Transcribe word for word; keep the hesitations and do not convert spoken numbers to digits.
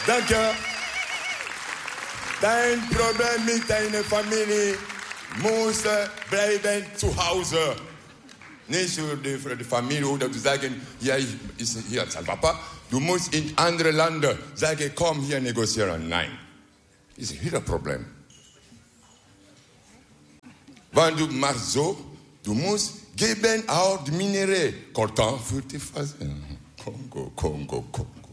Danke. Dein Problem mit deiner Familie muss bleiben zu Hause. Nicht für die, für die Familie oder zu sagen, ja, ich, ist hier ist Papa. Du musst in andere Länder sagen, komm hier negozieren. Nein. Das ist wieder ein Problem. Wenn du machst so, du musst geben auch die Minerais. Coltan für die Phase. Kongo, Kongo, Kongo.